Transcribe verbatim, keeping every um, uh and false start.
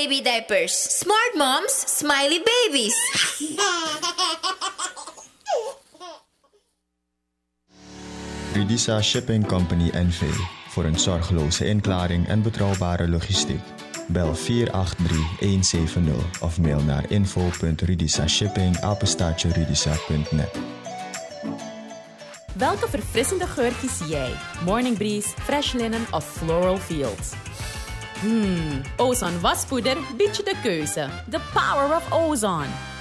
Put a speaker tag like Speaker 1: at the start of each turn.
Speaker 1: baby diapers. Smart moms, smiley babies.
Speaker 2: Ridisa Shipping Company N V. Voor een zorgeloze inklaring en betrouwbare logistiek. Bel vier acht drie een zeven nul of mail naar info punt ridisashipping apenstaartje ridisa punt net.
Speaker 3: Welke verfrissende geur kies jij? Morning Breeze, Fresh Linen of Floral Fields? Hmm, Ozone waspoeder biedt je de keuze. The power of ozone.